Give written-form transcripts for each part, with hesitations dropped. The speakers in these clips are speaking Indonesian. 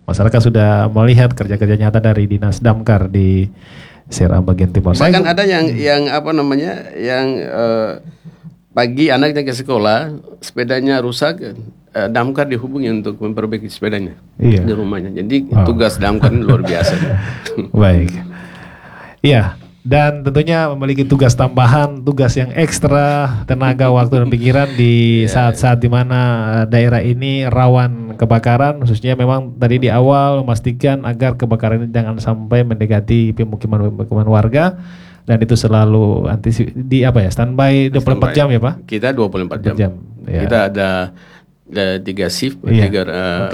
Masyarakat sudah melihat kerja-kerja nyata dari Dinas Damkar di Seram bagian timur. Bahkan ada yang apa namanya, yang pagi anaknya ke sekolah, sepedanya rusak, damkar dihubungi untuk memperbaiki sepedanya di rumahnya. Jadi tugas damkar ini luar biasa. Baik. Iya. Dan tentunya memiliki tugas tambahan, tugas yang ekstra, tenaga, waktu dan pikiran di saat-saat di mana daerah ini rawan kebakaran. Khususnya memang tadi di awal memastikan agar kebakaran ini jangan sampai mendekati pemukiman warga. Dan itu selalu standby 24 jam ya Pak? Kita 24 jam. Ya. Kita ada 3 shift, 3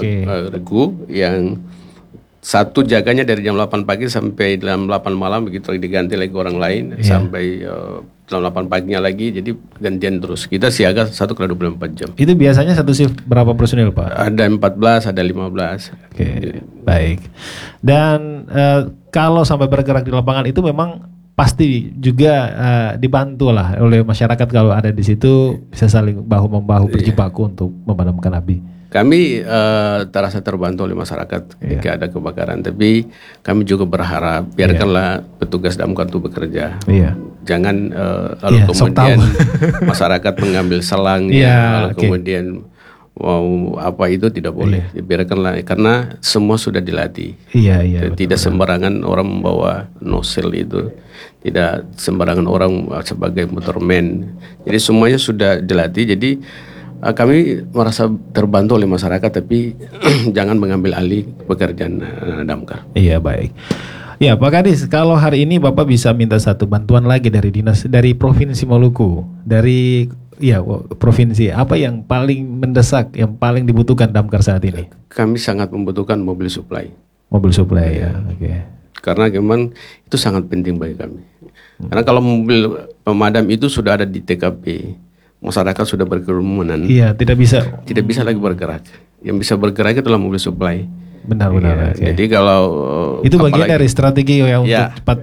regu yang satu jaganya dari jam 8 pagi sampai jam 8 malam, begitu diganti lagi orang lain sampai jam 8 paginya lagi, jadi gantian terus. Kita siaga 1x24 jam. Itu biasanya satu shift berapa personil Pak? Ada 14, ada 15. Oke, baik. Dan kalau sampai bergerak di lapangan itu memang pasti juga dibantu lah oleh masyarakat kalau ada di situ, bisa saling bahu-membahu berjibaku untuk memadamkan api. Kami terasa terbantu oleh masyarakat ketika ada kebakaran, tapi kami juga berharap biarkanlah petugas damkar itu bekerja. Jangan lalu kemudian masyarakat mengambil selang lalu kemudian mau apa itu tidak boleh. Biarkanlah, karena semua sudah dilatih. Tidak sembarangan orang membawa nozzle itu. Tidak sembarangan orang sebagai motorman. Jadi semuanya sudah dilatih. Jadi kami merasa terbantu oleh masyarakat, tapi jangan mengambil alih pekerjaan damkar. Iya, baik. Ya Pak Kadis, kalau hari ini Bapak bisa minta satu bantuan lagi dari dari Provinsi Maluku, dari provinsi, apa yang paling mendesak, yang paling dibutuhkan damkar saat ini? Kami sangat membutuhkan mobil supply. Mobil supply Oke. Karena memang itu sangat penting bagi kami. Karena kalau mobil pemadam itu sudah ada di TKP, masyarakat sudah berkerumunan. Tidak bisa lagi bergerak. Yang bisa bergerak itulah mobil supply. Benar-benar. Jadi kalau itu bagian dari strategi yang untuk cepat.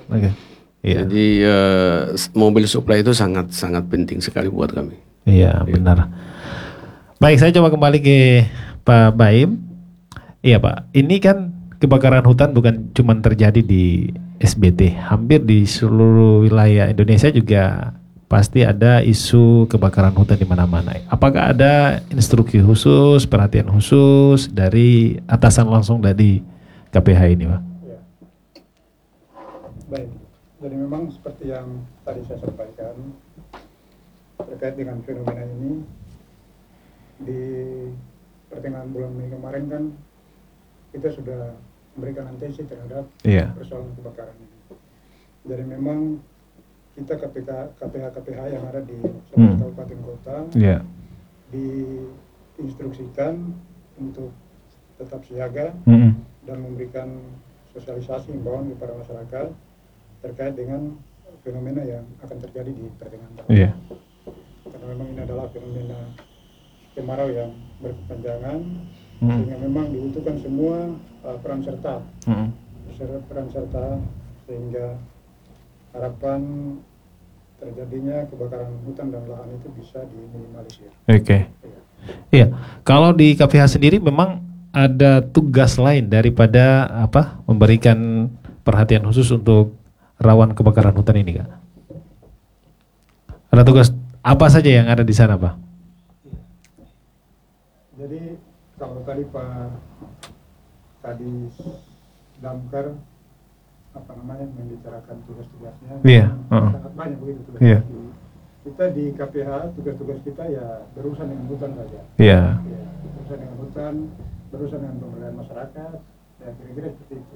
Jadi mobil supply itu sangat penting sekali buat kami. Iya, benar. Baik, saya coba kembali ke Pak Baim. Iya Pak, ini kan kebakaran hutan bukan cuma terjadi di SBT, hampir di seluruh wilayah Indonesia juga pasti ada isu kebakaran hutan di mana-mana. Apakah ada instruksi khusus, perhatian khusus dari atasan langsung dari KPH ini, Pak? Ya. Baik. Jadi memang seperti yang tadi saya sampaikan terkait dengan fenomena ini, di pertengahan bulan Mei kemarin kan kita sudah memberikan atensi terhadap persoalan kebakaran ini. Jadi memang kita KPH yang ada di seluruh kabupaten kota diinstruksikan untuk tetap siaga dan memberikan sosialisasi himbauan kepada masyarakat terkait dengan fenomena yang akan terjadi di pertengahan tahun. Karena memang ini adalah fenomena kemarau yang berkepanjangan, sehingga memang dibutuhkan semua peran serta sehingga harapan terjadinya kebakaran hutan dan lahan itu bisa diminimalisir. Iya. Kalau di KPH sendiri memang ada tugas lain daripada memberikan perhatian khusus untuk rawan kebakaran hutan ini, Kak? Ada tugas apa saja yang ada di sana, Pak? Jadi kalau tadi Pak Kadis Damkar membicarakan tugas-tugasnya, sangat banyak begitu tugas. Kita di KPH tugas-tugas kita ya berurusan dengan hutan saja. Berurusan dengan hutan, berurusan dengan pemberdayaan masyarakat, ya kira-kira seperti itu.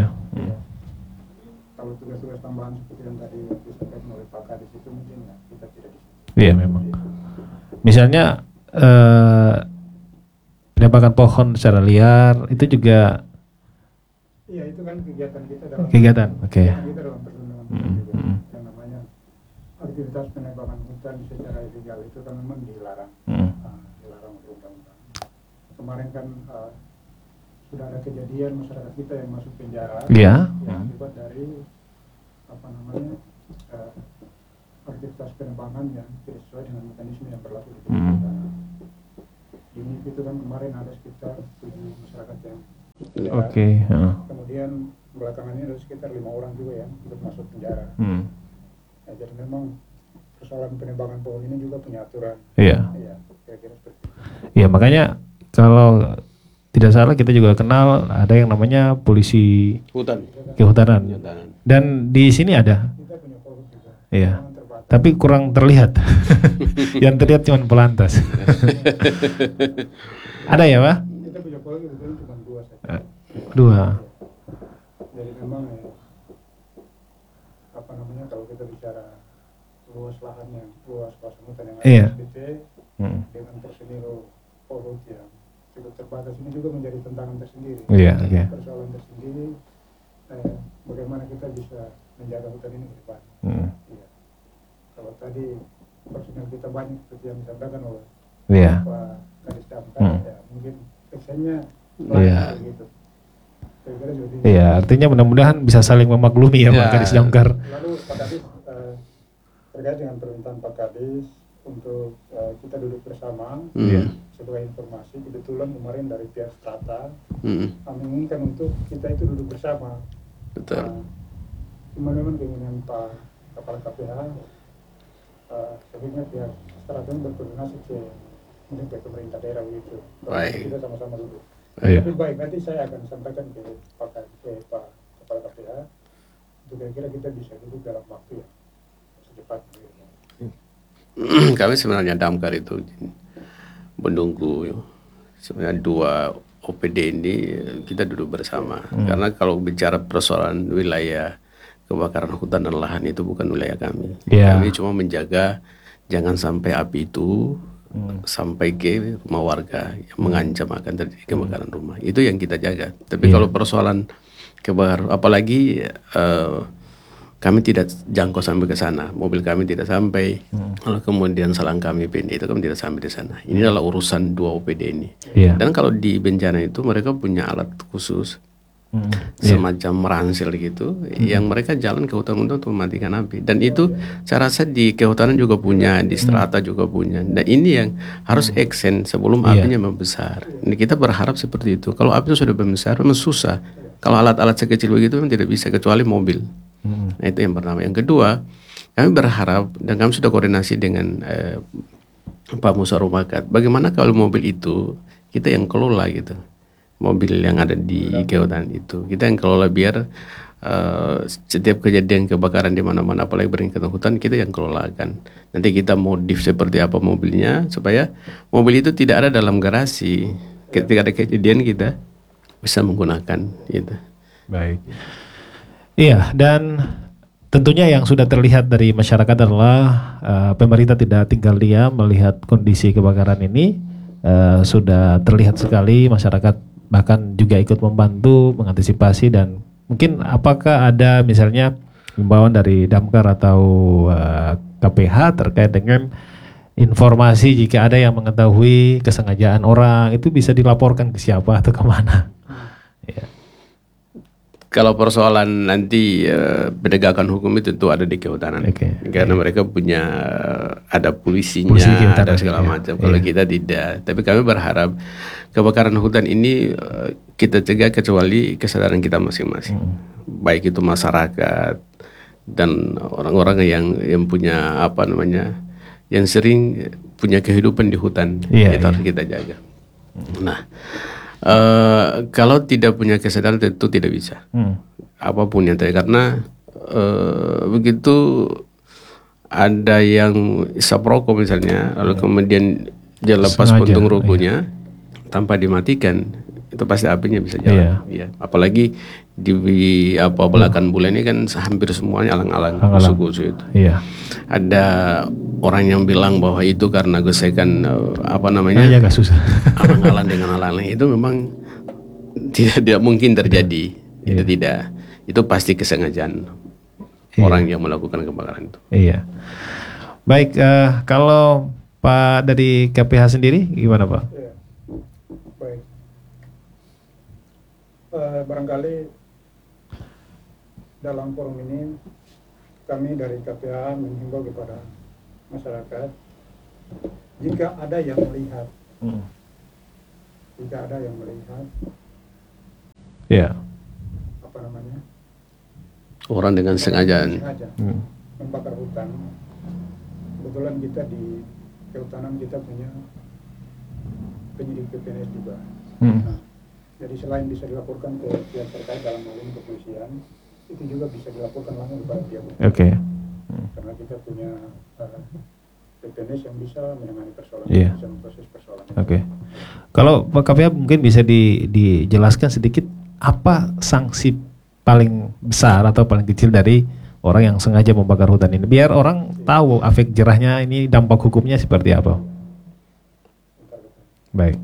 Kalau tugas-tugas tambahan seperti yang tadi disampaikan oleh Pak Kadis itu mungkin kita tidak di situ. Memang. Misalnya penebangan pohon secara liar itu juga. Iya, itu kan kegiatan kita dalam kita dalam perlindungan hutan yang namanya aktivitas penebangan hutan secara ilegal itu kan memang dilarang. Dilarang oleh undang-undang. Kemarin kan sudah ada kejadian masyarakat kita yang masuk penjara akibat dari aktivitas penebangan yang tidak sesuai dengan mekanisme yang berlaku di kita. Ini itu kan kemarin ada sekitar 7 masyarakat yang Ya. Oke. Kemudian belakangan ini ada sekitar 5 orang juga yang ikut masuk penjara. Ya, jadi memang persoalan penembakan pohon ini juga punya aturan. Iya. Iya, kira-kira seperti itu. Iya, makanya kalau tidak salah kita juga kenal ada yang namanya polisi kehutanan. Dan di sini ada. Kita punya polisi juga. Iya. Tapi kurang terlihat. Yang terlihat cuma pelantas. Ada ya, Pak? Kita punya polisi cuma 2 saja. 2. Jadi memang apa namanya, kalau kita bicara luas lahan yang luas kawasan hutan yang ada di SBT dengan personil Polhut yang cukup terbatas ini juga menjadi tantangan tersendiri. Persoalan tersendiri, bagaimana kita bisa menjaga hutan ini ke depan. Ya. Kalau tadi personil kita banyak seperti yang disampaikan oleh Pak Kadis Damkar, ya mungkin kesannya gitu. Iya, artinya mudah-mudahan bisa saling memaklumi ya Pak Kadis Damkar. Lalu Pak Kadis, terkait dengan permintaan Pak Kadis untuk kita duduk bersama sebagai informasi, kebetulan kemarin dari pihak Strata menginginkan untuk kita itu duduk bersama. Betul. Memang keinginan Pak Kepala KPH, sehingga pihak Strata berkoordinasi mungkin ke pemerintah daerah begitu. Kita sama-sama duduk. Lebih baik nanti saya akan sampaikan ke Pak Kepala KPH untuk kira-kira kita bisa duduk dalam waktu yang secepatnya. Kami sebenarnya Damkar itu menunggu sebenarnya 2 OPD ini kita duduk bersama. Karena kalau bicara persoalan wilayah kebakaran hutan dan lahan itu bukan wilayah kami. Kami cuma menjaga jangan sampai api itu sampai ke rumah warga yang mengancam akan terjadi kebakaran rumah. Itu yang kita jaga. Tapi kalau persoalan kebakaran, apalagi kami tidak jangkau sampai ke sana, mobil kami tidak sampai, lalu kemudian salang kami PND itu kami tidak sampai di sana. Ini adalah urusan 2 OPD ini. Dan kalau di bencana itu mereka punya alat khusus, semacam meransel gitu, yang mereka jalan ke hutan untuk mematikan api. Dan itu saya rasa di kehutanan juga punya, di Strata juga punya. Dan ini yang harus action sebelum apinya membesar. Ini kita berharap seperti itu. Kalau apinya sudah membesar, memang susah. Kalau alat-alat sekecil begitu memang tidak bisa kecuali mobil. Nah itu yang pertama. Yang kedua, kami berharap dan kami sudah koordinasi dengan Pak Musyarumakat. Bagaimana kalau mobil itu kita yang kelola gitu, mobil yang ada di kehutanan itu kita yang kelola biar setiap kejadian kebakaran di mana-mana apalagi berkaitan hutan kita yang kelolakan. Nanti kita modif seperti apa mobilnya supaya mobil itu tidak ada dalam garasi. Ketika ada kejadian kita bisa menggunakan gitu. Baik. Iya, dan tentunya yang sudah terlihat dari masyarakat adalah pemerintah tidak tinggal diam melihat kondisi kebakaran ini. Sudah terlihat sekali masyarakat bahkan juga ikut membantu mengantisipasi, dan mungkin apakah ada misalnya himbauan dari Damkar atau KPH terkait dengan informasi jika ada yang mengetahui kesengajaan orang itu bisa dilaporkan ke siapa atau kemana? Ya. Kalau persoalan nanti penegakan hukum itu tentu ada di kehutanan, karena mereka punya ada polisinya, ada segala macam. Kalau kita tidak, tapi kami berharap kebakaran hutan ini kita cegah kecuali kesadaran kita masing-masing, baik itu masyarakat dan orang-orang yang punya apa namanya, yang sering punya kehidupan di hutan, itu harus kita jaga. Nah. Kalau tidak punya kesadaran tentu tidak bisa apapun yang terjadi, karena begitu ada yang isap rokok misalnya lalu kemudian dia lepas puntung rokoknya tanpa dimatikan, itu pasti apinya bisa jalan. Apalagi di belakan bulan ini kan hampir semuanya alang-alang kusu-kusu itu. Ada orang yang bilang bahwa itu karena gesekan agak susah. Alang-alang dengan alang-alang itu memang tidak mungkin terjadi. Itu tidak. Itu pasti kesengajaan orang yang melakukan kebakaran itu. Baik, kalau Pak dari KPH sendiri gimana Pak? Baik. Barangkali dalam forum ini kami dari KPH menghimbau kepada masyarakat, jika ada yang melihat Iya. Apa namanya? Orang dengan sengaja membakar hutan. Kebetulan kita di kehutanan kita punya penyidik PPNS juga. Nah, jadi selain bisa dilaporkan ke pihak terkait dalam hal ini kepolisian, itu juga bisa dilaporkan langsung kepada pihak. Oke. Karena kita punya PPNS yang bisa menangani persoalan, bisa memproses persoalan. Oke. Kalau Pak KPH mungkin bisa dijelaskan sedikit apa sanksi paling besar atau paling kecil dari orang yang sengaja membakar hutan ini, biar orang tahu efek jerahnya ini, dampak hukumnya seperti apa. Baik.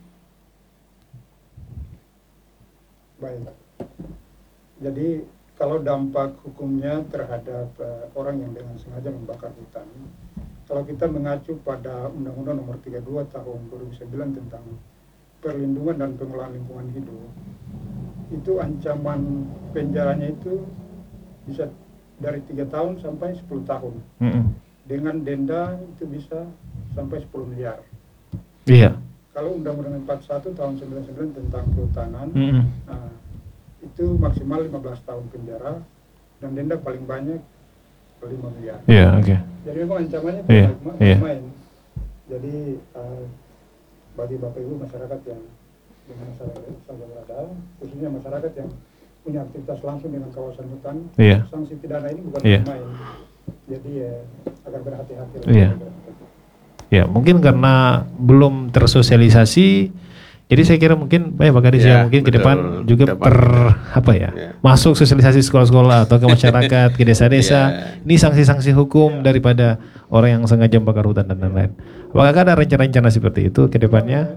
Jadi kalau dampak hukumnya terhadap orang yang dengan sengaja membakar hutan, kalau kita mengacu pada Undang-Undang Nomor 32 Tahun 2009 tentang perlindungan dan pengelolaan lingkungan hidup, itu ancaman penjaranya itu bisa dari 3 tahun sampai 10 tahun. Dengan denda itu bisa sampai 10 miliar. Iya. Kalau Undang-Undang 41 tahun 99 tentang kehutanan, itu maksimal 15 tahun penjara dan denda paling banyak 5 miliar. Iya, oke. Jadi memang ancamannya main. Jadi bagi Bapak Ibu masyarakat yang dengan saja berada, khususnya masyarakat yang punya aktivitas langsung dengan kawasan hutan, sanksi pidana ini bukan main. Jadi agar berhati-hati. Ya, mungkin karena belum tersosialisasi, jadi saya kira mungkin Pak Kadis mungkin ke depan juga masuk sosialisasi sekolah-sekolah atau ke masyarakat, ke desa-desa. Ini sanksi-sanksi hukum daripada orang yang sengaja membakar hutan dan lain-lain. Apakah ada rencana-rencana seperti itu ke depannya?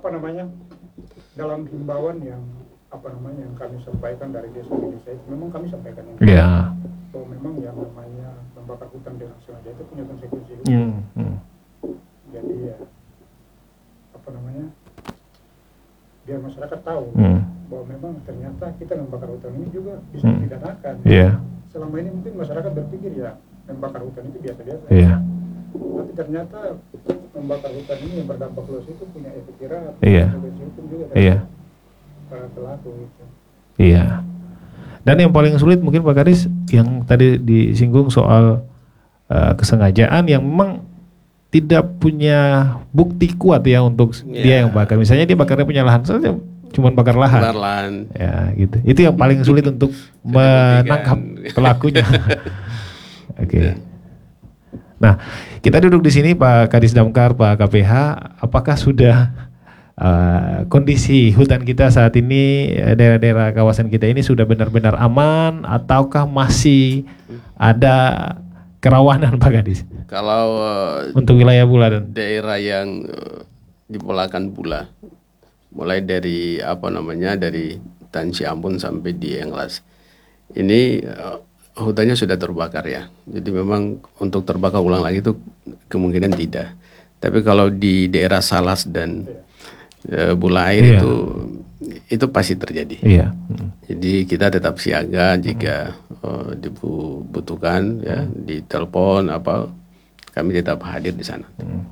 Dalam himbauan yang yang kami sampaikan dari desa ke desa itu memang kami sampaikan bahwa memang yang namanya membakar hutan dengan sengaja itu punya konsekuensi hukum. Jadi biar masyarakat tahu bahwa memang ternyata kita membakar hutan ini juga bisa dipidanakan. Selama ini mungkin masyarakat berpikir membakar hutan itu biasa-biasa. Tapi ternyata membakar hutan ini yang berdampak luas itu punya efek jerah, konsekuensi hukum juga para pelaku itu. Iya. Dan yang paling sulit mungkin Pak Kadis yang tadi disinggung soal kesengajaan yang memang tidak punya bukti kuat untuk dia yang bakar. Misalnya dia bakarnya punya lahan saja, cuma bakar lahan. Ya, gitu. Itu yang paling sulit untuk menangkap pelakunya. Oke. Nah, kita duduk di sini Pak Kadis Damkar, Pak KPH, apakah sudah kondisi hutan kita saat ini, daerah-daerah kawasan kita ini sudah benar-benar aman ataukah masih ada kerawanan Pak Kadis? Kalau untuk wilayah Bula dan daerah yang dipolakan Bula, mulai dari dari Tan Ciampun sampai di Englas, ini hutannya sudah terbakar ya. Jadi memang untuk terbakar ulang lagi itu kemungkinan tidak. Tapi kalau di daerah Salas dan Bula Air itu pasti terjadi. Jadi kita tetap siaga jika dibutuhkan ditelepon kami tetap hadir di sana.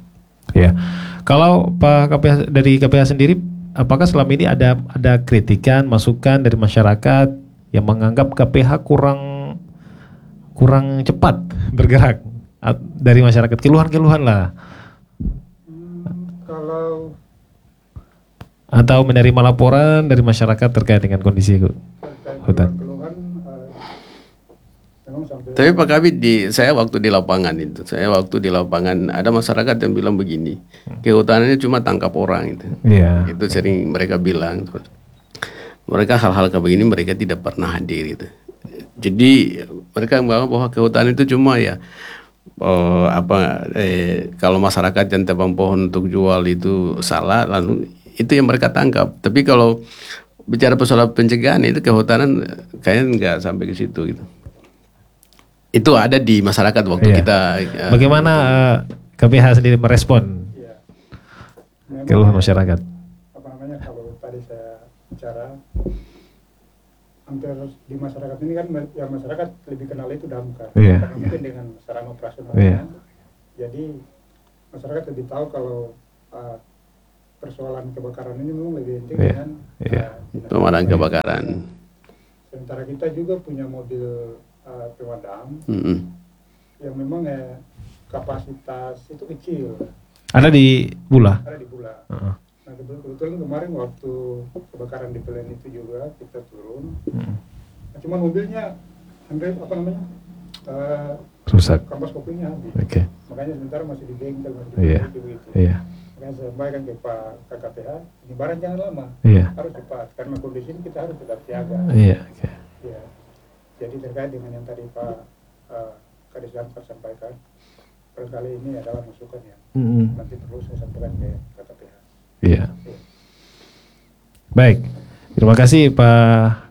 Kalau Pak KPH, dari KPH sendiri, apakah selama ini ada kritikan, masukan dari masyarakat yang menganggap KPH kurang cepat bergerak dari masyarakat, keluhan-keluhan lah? Atau menerima laporan dari masyarakat terkait dengan kondisi hutan? Tapi Pak Kabid, saya waktu di lapangan ada masyarakat yang bilang begini, kehutanannya cuma tangkap orang itu. Itu sering mereka bilang. Mereka hal-hal kayak begini mereka tidak pernah hadir itu. Jadi mereka menganggap bahwa kehutanan itu cuma kalau masyarakat yang tebang pohon untuk jual itu salah, lalu itu yang mereka tangkap. Tapi kalau bicara persoalan pencegahan itu kehutanan kayaknya nggak sampai ke situ gitu. Itu ada di masyarakat waktu kita. Bagaimana KPH sendiri merespon keluhan masyarakat? Kalau tadi saya bicara, hampir di masyarakat ini kan yang masyarakat lebih kenal itu damkar. Karena mungkin dengan sarana operasionalnya. Jadi masyarakat lebih tahu kalau persoalan kebakaran ini memang lebih penting dengan pemadam kebakaran. Sementara kita juga punya mobil pemadam yang memang kapasitas itu kecil. Ada di Bula? Ada di Bula. Nah kebetulan kemarin waktu kebakaran di Pelen itu juga kita turun. Nah, cuman mobilnya rusak. Kampas kopinya habis. Okay. Makanya sementara masih di bengkel, masih begitu. Iya. Makanya saya sampaikan ke Pak KKPH, ini barang jangan lama, harus cepat. Karena kondisi ini kita harus tetap siaga. Iya. Okay. Ya. Jadi terkait dengan yang tadi Pak Kadis Damkar sampaikan, barangkali ini adalah masukan ya. Nanti perlu saya sampaikan ke KKPH. Iya. Baik, terima kasih Pak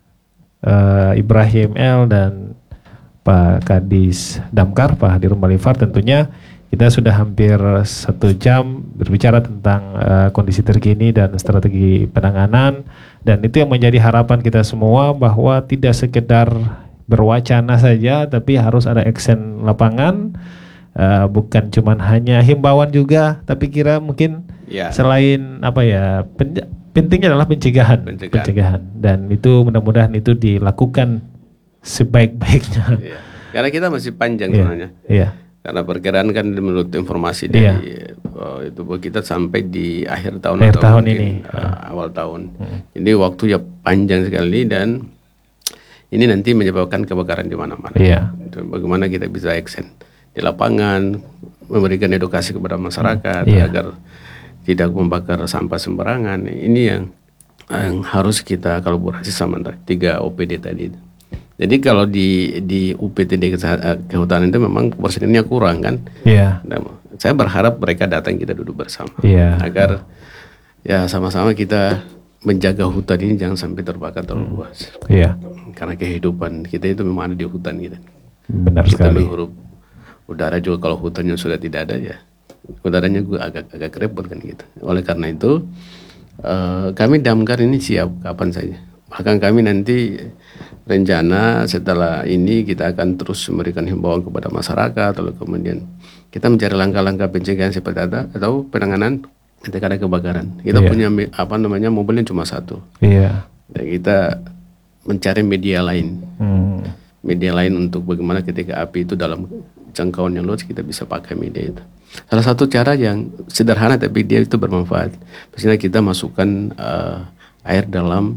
Ibrahim L dan Pak Kadis Damkar, Pak Hadirun Malifar. Tentunya kita sudah hampir 1 jam berbicara tentang kondisi terkini dan strategi penanganan, dan itu yang menjadi harapan kita semua bahwa tidak sekedar berwacana saja, tapi harus ada action lapangan, bukan cuman hanya himbauan juga, tapi kira mungkin selain pentingnya adalah pencegahan, dan itu mudah-mudahan itu dilakukan sebaik-baiknya. Iya. Karena kita masih panjang sebenarnya. Iya. Karena perkiraan kan menurut informasi dari itu kita sampai di akhir tahun ini, awal tahun. Jadi waktu ya panjang sekali, dan ini nanti menyebabkan kebakaran di mana-mana. Iya. Bagaimana kita bisa action di lapangan, memberikan edukasi kepada masyarakat agar tidak membakar sampah sembarangan. Ini yang harus kita kolaborasi sama 3 OPD tadi. Jadi kalau di UPTD kehutanan itu memang porsinya kurang kan. Iya. Nah, saya berharap mereka datang, kita duduk bersama. Agar ya sama-sama kita menjaga hutan ini jangan sampai terbakar terlalu luas. Iya. Karena kehidupan kita itu memang ada di hutan kita. Benar kita sekali. menghirup udara juga, kalau hutannya sudah tidak ada ya udaranya juga agak repot kan gitu. Oleh karena itu kami Damkar ini siap kapan saja. Bahkan kami nanti rencana setelah ini kita akan terus memberikan himbauan kepada masyarakat, lalu kemudian kita mencari langkah-langkah pencegahan seperti ada atau penanganan ketika ada kebakaran. Kita punya mobilnya cuma 1. Iya. Dan kita mencari media lain. Media lain untuk bagaimana ketika api itu dalam jangkauan yang luas kita bisa pakai media itu. Salah satu cara yang sederhana tapi dia itu bermanfaat. Misalnya kita masukkan air dalam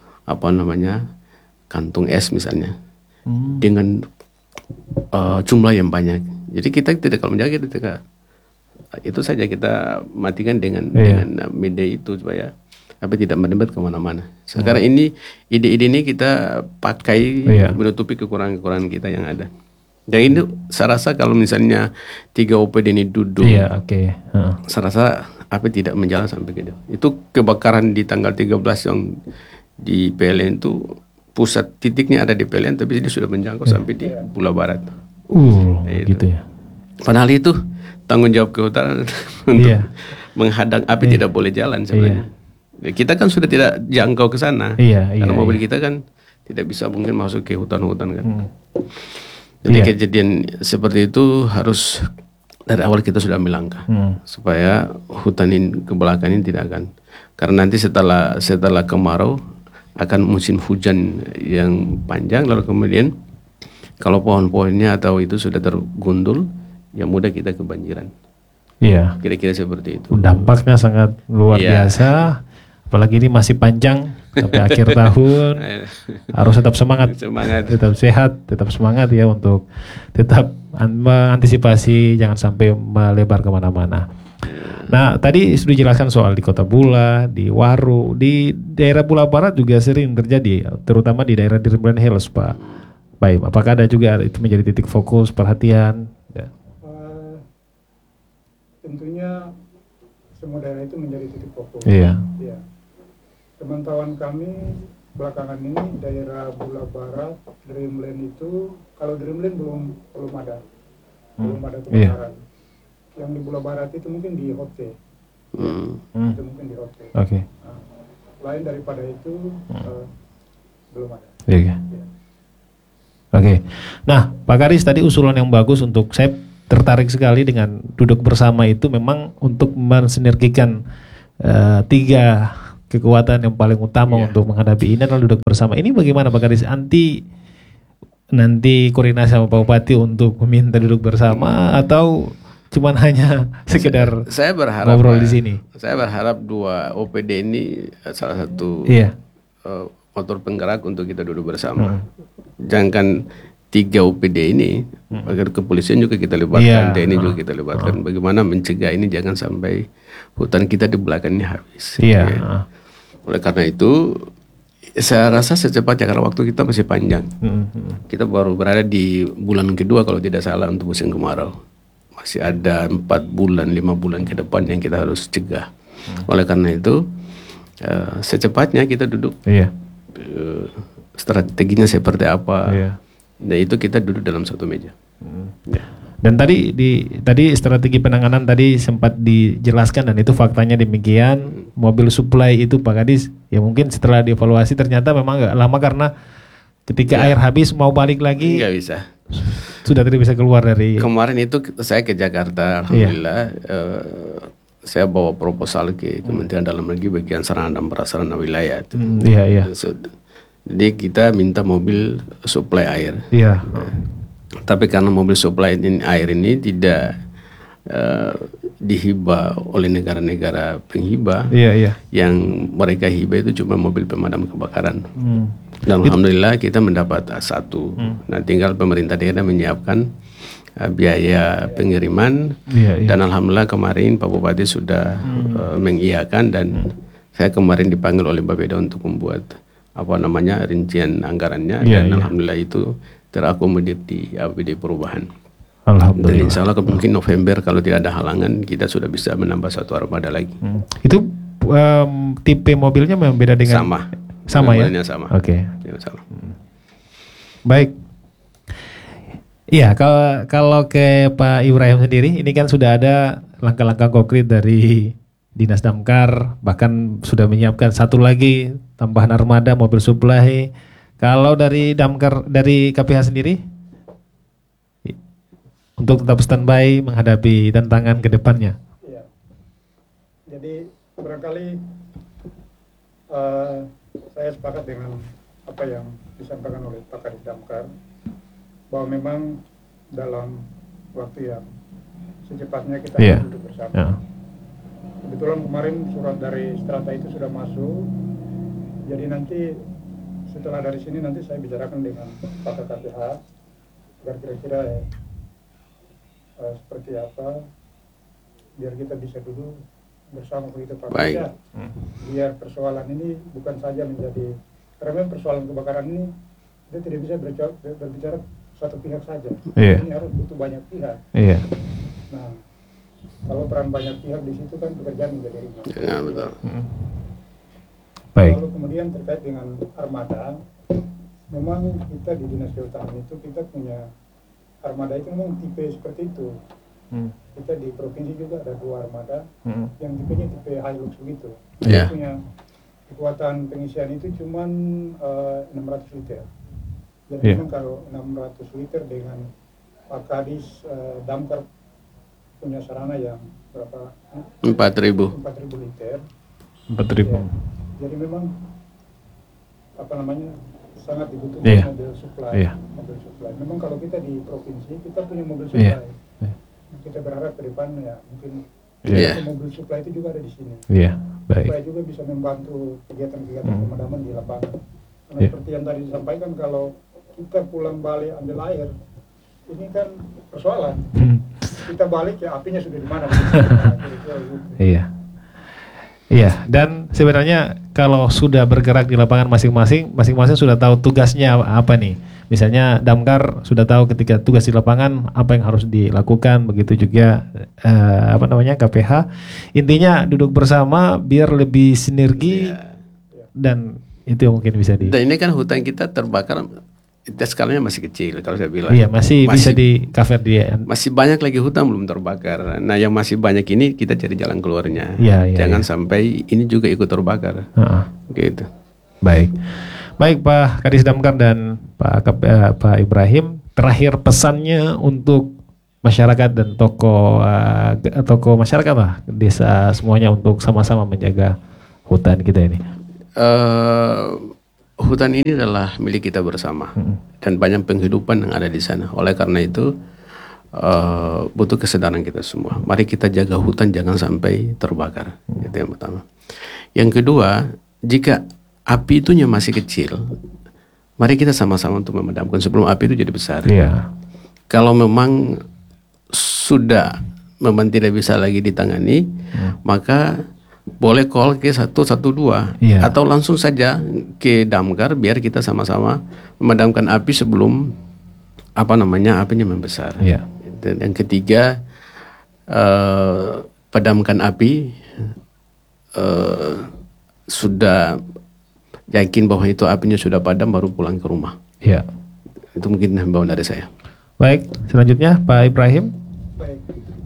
kantung es misalnya dengan jumlah yang banyak. Jadi kita tidak kalau menjaga ketika itu saja kita matikan dengan media itu supaya tapi tidak mendebat kemana-mana. Sekarang ini ide-ide ini kita pakai menutupi kekurangan-kekurangan kita yang ada. Dan ini saya rasa kalau misalnya 3 OPD ini duduk, saya rasa api tidak menjalar sampai ke dia. Itu kebakaran di tanggal 13 yang di PLN itu pusat titiknya ada di PLN, tapi dia sudah menjangkau sampai di Pulau Barat. Gitu ya. Padahal itu tanggung jawab kehutanan untuk menghadang api tidak boleh jalan sebenarnya. Kita kan sudah tidak jangkau ke sana, karena mobil kita kan tidak bisa mungkin masuk ke hutan-hutan kan. Jadi kejadian seperti itu harus dari awal kita sudah ambil langkah supaya hutan ini ke belakang ini tidak akan, karena nanti setelah kemarau akan musim hujan yang panjang, lalu kemudian kalau pohon-pohonnya atau itu sudah tergundul ya mudah kita kebanjiran. Iya. Kira-kira seperti itu. Dampaknya sangat luar biasa. Apalagi ini masih panjang sampai akhir tahun. Harus tetap semangat, tetap sehat, tetap semangat ya untuk tetap mengantisipasi jangan sampai melebar kemana-mana. Nah tadi sudah dijelaskan soal di Kota Bula, di Waru, di daerah Bula Barat juga sering terjadi, terutama di daerah Dirmlen Hills, Pak Baim. Apakah ada juga itu menjadi titik fokus perhatian? Tentunya semua daerah itu menjadi titik fokus. Iya. Pemantauan kami belakangan ini daerah Bula Barat, Dirmlen itu, kalau Dirmlen belum ada kebakaran. Yang di Bula Barat itu mungkin di Hote. Itu mungkin di Hote. Nah, lain daripada itu belum ada. Oke. Nah, Pak Kadis tadi usulan yang bagus untuk saya tertarik sekali dengan duduk bersama itu memang untuk mensinergikan 3 kekuatan yang paling utama untuk menghadapi ini adalah duduk bersama. Ini bagaimana Pak Kadis? Nanti koordinasi sama Pak Bupati untuk meminta duduk bersama atau cuman hanya sekedar saya berharap ngobrol di sini? Saya berharap 2 OPD ini salah satu motor penggerak untuk kita duduk bersama. Jangan 3 OPD ini, agar kepolisian juga kita libatkan, TNI juga kita libatkan. Bagaimana mencegah ini jangan sampai hutan kita di belakangnya habis. Oleh karena itu, saya rasa secepatnya karena waktu kita masih panjang. Kita baru berada di bulan kedua kalau tidak salah untuk musim kemarau. Masih ada 4 bulan, 5 bulan ke depan yang kita harus cegah. Oleh karena itu, secepatnya kita duduk. Strateginya seperti apa? Dan itu kita duduk dalam satu meja. Dan tadi strategi penanganan tadi sempat dijelaskan dan itu faktanya demikian. Mobil supply itu Pak Kadis, ya mungkin setelah dievaluasi ternyata memang nggak lama karena ketika air habis mau balik lagi nggak bisa. Sudah tidak bisa keluar dari. Kemarin itu saya ke Jakarta, alhamdulillah. Saya bawa proposal ke Kementerian Dalam Negeri bagian sarana dan prasarana wilayah itu. Jadi kita minta mobil supply air. Tapi karena mobil supply air ini tidak dihibah oleh negara-negara penghibah, yang mereka hibah itu cuma mobil pemadam kebakaran. Dan alhamdulillah kita mendapat 1. Nah, tinggal pemerintah daerah menyiapkan biaya pengiriman. Dan alhamdulillah kemarin Pak Bupati sudah mengiyakan dan saya kemarin dipanggil oleh Bapeda untuk membuat rincian anggarannya dan alhamdulillah itu terakomodir di APBD perubahan. Alhamdulillah. Dan insya Allah mungkin November kalau tidak ada halangan kita sudah bisa menambah 1 armada lagi. Itu tipe mobilnya memang beda dengan sama ya? Sama. Oke. Baik. Iya, kalau ke Pak Ibrahim sendiri, ini kan sudah ada langkah-langkah konkret dari Dinas Damkar, bahkan sudah menyiapkan 1 lagi tambahan armada mobil supply. Kalau dari Damkar, dari KPH sendiri, untuk tetap standby menghadapi tantangan ke depannya. Iya. Jadi barangkali saya sepakat dengan apa yang disampaikan oleh Pak Kadis Damkar, bahwa memang dalam waktu yang secepatnya kita harus duduk bersama. Kebetulan kemarin surat dari Strata itu sudah masuk, jadi nanti setelah dari sini nanti saya bicarakan dengan Pak KPH agar kira-kira seperti apa biar kita bisa duduk bersama begitu Pak KPH. Biar persoalan ini bukan saja menjadi, karena memang persoalan kebakaran ini kita tidak bisa berbicara satu pihak saja. Ini harus butuh banyak pihak. Nah, kalau peran banyak pihak di situ kan pekerjaan menjadi ringan. Ya, betul. Baik. Lalu kemudian terkait dengan armada, memang kita di Dinas Kehutanan itu kita punya armada itu memang tipe seperti itu. Kita di provinsi juga ada 2 armada yang tipenya tipe Hilux begitu. Kita punya kekuatan pengisian itu cuma 600 liter. Jadi memang kalau 600 liter dengan Pak Kadis Damkar punya sarana yang berapa? 4.000 liter. 4.000. Jadi memang sangat dibutuhkan mobil supply. Mobil supply. Memang kalau kita di provinsi kita punya mobil supply. Kita berharap ke depan mungkin mobil supply itu juga ada di sini. Baik. Supaya juga bisa membantu kegiatan-kegiatan pemadaman di lapangan. Karena seperti yang tadi disampaikan, kalau kita pulang balik ambil air, ini kan persoalan. Kita balik apinya sudah di mana? Iya, dan sebenarnya kalau sudah bergerak di lapangan masing-masing sudah tahu tugasnya apa nih. Misalnya Damkar sudah tahu ketika tugas di lapangan apa yang harus dilakukan, begitu juga KPH. Intinya duduk bersama biar lebih sinergi dan itu yang mungkin bisa Dan ini kan hutan kita terbakar, skalanya masih kecil kalau saya bilang. Iya, masih bisa di cover dia. Masih banyak lagi hutan belum terbakar. Nah, yang masih banyak ini kita cari jalan keluarnya. Jangan sampai ini juga ikut terbakar. Gitu. Baik Pak Kadis Damkar dan Pak Ibrahim, terakhir pesannya untuk masyarakat dan tokoh masyarakat lah, desa semuanya untuk sama-sama menjaga hutan kita ini? Hutan ini adalah milik kita bersama dan banyak penghidupan yang ada di sana. Oleh karena itu butuh kesadaran kita semua. Mari kita jaga hutan jangan sampai terbakar. Itu yang pertama. Yang kedua, jika api itunya masih kecil, mari kita sama-sama untuk memadamkan sebelum api itu jadi besar. Kalau memang sudah memang tidak bisa lagi ditangani, maka boleh call ke 112 atau langsung saja ke damkar biar kita sama-sama memadamkan api sebelum apinya membesar. Dan yang ketiga, padamkan api sudah yakin bahwa itu apinya sudah padam baru pulang ke rumah. Itu mungkin himbauan dari saya. Baik, selanjutnya Pak Ibrahim. Baik.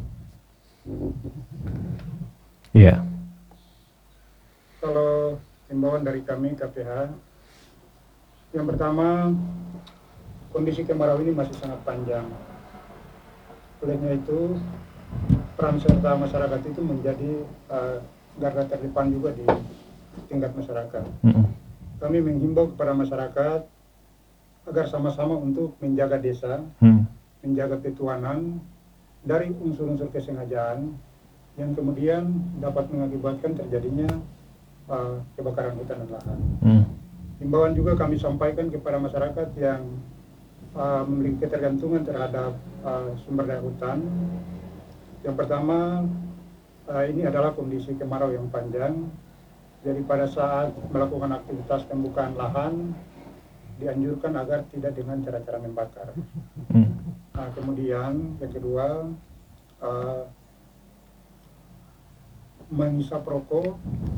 Kalau himbauan dari kami KPH, yang pertama, kondisi kemarau ini masih sangat panjang. Olehnya itu, peran serta masyarakat itu menjadi garda terdepan juga di tingkat masyarakat. Kami menghimbau kepada masyarakat agar sama-sama untuk menjaga desa, menjaga ketuhanan dari unsur-unsur kesengajaan yang kemudian dapat mengakibatkan terjadinya kebakaran hutan dan lahan. Himbauan juga kami sampaikan kepada masyarakat yang memiliki ketergantungan terhadap sumber daya hutan. Yang pertama, ini adalah kondisi kemarau yang panjang. Jadi pada saat melakukan aktivitas pembukaan lahan, dianjurkan agar tidak dengan cara-cara membakar. Kemudian yang kedua, menghisap rokok,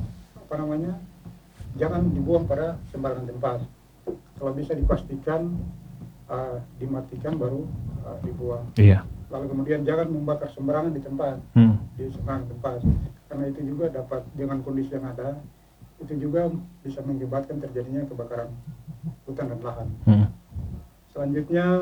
jangan dibuang pada sembarangan tempat. Kalau bisa dipastikan dimatikan baru dibuang. Lalu kemudian jangan membakar sembarangan di tempat, di sembarangan tempat, karena itu juga dapat dengan kondisi yang ada, itu juga bisa mengakibatkan terjadinya kebakaran hutan dan lahan. Selanjutnya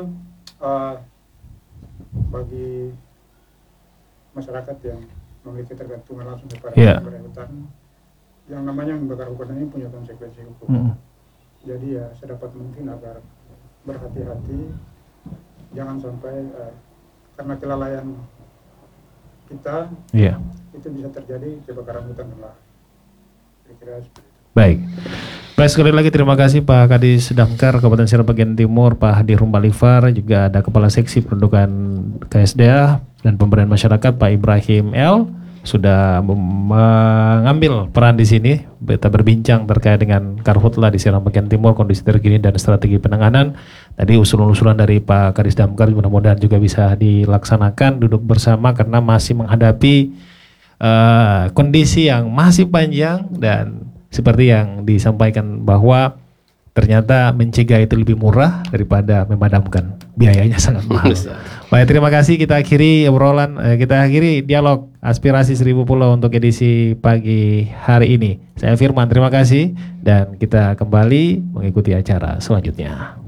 bagi masyarakat yang memiliki ketergantungan langsung kepada sumber daya hutan, yang namanya membakar hutan ini punya konsekuensi hukum. Jadi ya sedapat mungkin agar berhati-hati, jangan sampai karena kelalaian kita itu bisa terjadi kebakaran hutan dan lahan. Kira-kira seperti itu. Baik. Baik, sekali lagi terima kasih Pak Kadis Damkar Kabupaten Serang Bagian Timur, Pak Hadi Rumbalifar, juga ada Kepala Seksi Pendudukan KSDA dan Pemberdayaan Masyarakat Pak Ibrahim L sudah mengambil peran di sini. Kita berbincang terkait dengan Karhutla di Serang Bagian Timur, kondisi terkini dan strategi penanganan. Tadi usulan-usulan dari Pak Kadis Damkar mudah-mudahan juga bisa dilaksanakan, duduk bersama karena masih menghadapi kondisi yang masih panjang dan seperti yang disampaikan bahwa ternyata mencegah itu lebih murah daripada memadamkan, biayanya sangat mahal. Baik, terima kasih. Kita akhiri obrolan, kita akhiri dialog Aspirasi Seribu Pulau untuk edisi pagi hari ini. Saya Firman, terima kasih dan kita kembali mengikuti acara selanjutnya.